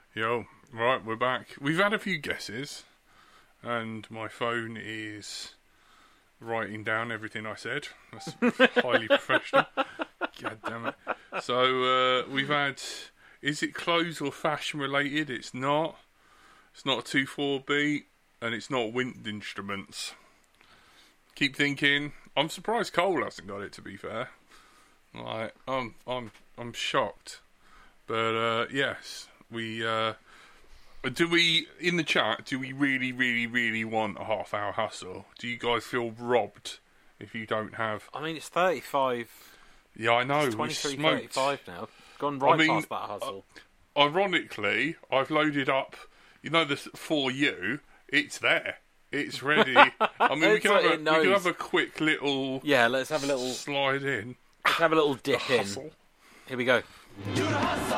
Yo, right, we're back. We've had a few guesses, and my phone is writing down everything I said. That's highly professional. God damn it. So, we've had... Is it clothes or fashion related? It's not. It's not a 2/4 beat, and it's not wind instruments. Keep thinking. I'm surprised Cole hasn't got it, to be fair. Like, I'm shocked. But, yes... do we, in the chat, do we really, really, really want a half-hour hustle? Do you guys feel robbed if you don't have... I mean, it's 35... Yeah, I know. It's 23, 35 now. Gone right past that hustle. Ironically, I've loaded up, for you, it's there. It's ready. I mean, we can have a quick little... Yeah, let's have a little... Slide in. Let's have a little dip in. Hustle. Here we go.